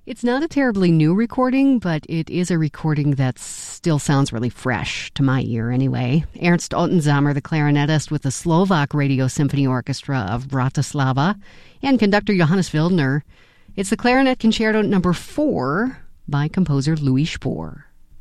It's not a terribly new recording, but it is a recording that still sounds really fresh, to my ear anyway. Ernst Ottenzamer, the clarinetist with the Slovak Radio Symphony Orchestra of Bratislava, and conductor Johannes Wildner. It's the Clarinet Concerto No. 4 by composer Louis Spohr.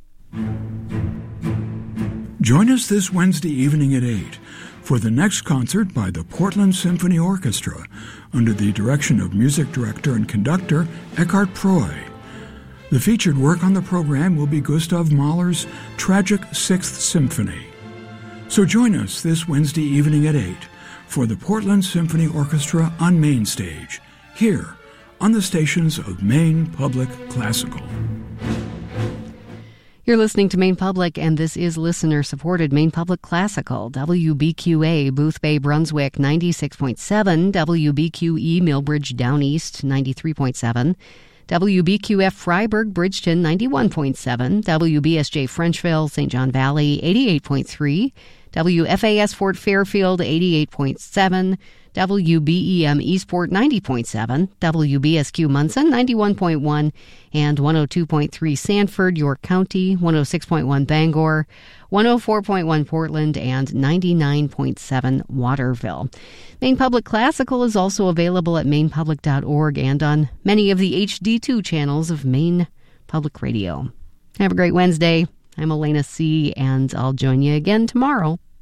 Join us this Wednesday evening at 8 for the next concert by the Portland Symphony Orchestra under the direction of music director and conductor Eckhart Preu. The featured work on the program will be Gustav Mahler's Tragic Sixth Symphony. So join us this Wednesday evening at 8 for the Portland Symphony Orchestra on Main Stage, here on the stations of Maine Public Classical. You're listening to Maine Public, and this is listener-supported Maine Public Classical, WBQA, Boothbay, Brunswick, 96.7, WBQE, Millbridge, Down East, 93.7, WBQF, Freiburg, Bridgeton, 91.7, WBSJ, Frenchville, St. John Valley, 88.3, WFAS, Fort Fairfield, 88.7, WBEM Eastport 90.7, WBSQ Munson 91.1, and 102.3 Sanford, York County, 106.1 Bangor, 104.1 Portland, and 99.7 Waterville. Maine Public Classical is also available at mainepublic.org and on many of the HD2 channels of Maine Public Radio. Have a great Wednesday. I'm Elena C., and I'll join you again tomorrow.